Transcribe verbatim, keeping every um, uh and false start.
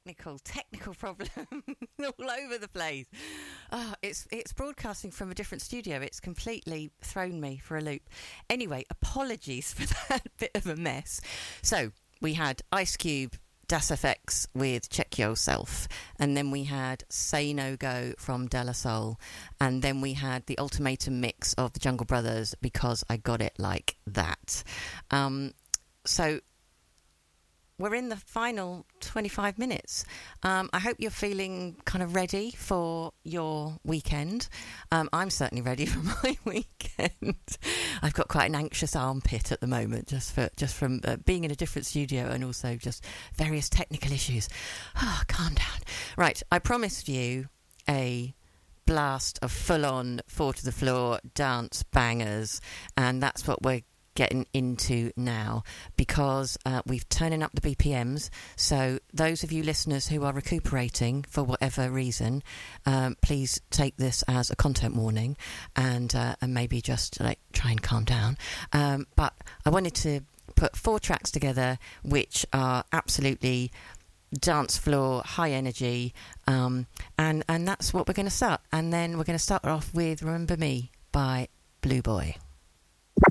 technical, technical problem all over the place. Oh, it's it's broadcasting from a different studio. It's completely thrown me for a loop. Anyway, apologies for that bit of a mess. So we had Ice Cube, Das F X with Check Yourself, and then we had Say No Go from De La Soul, and then we had the Ultimatum mix of the Jungle Brothers, Because I Got It Like That. Um, so we're in the final twenty-five minutes. Um, I hope you're feeling kind of ready for your weekend. Um, I'm certainly ready for my weekend. I've got quite an anxious armpit at the moment, just for just from uh, being in a different studio and also just various technical issues. Oh, calm down. Right, I promised you a blast of full-on four to the floor dance bangers, and that's what we're getting into now, because uh, we've turning up the B P Ms. So those of you listeners who are recuperating for whatever reason, um, please take this as a content warning, and uh, and maybe just like try and calm down. Um, but I wanted to put four tracks together which are absolutely dance floor, high energy, um, and and that's what we're going to start. And then we're going to start off with Remember Me by Blue Boy.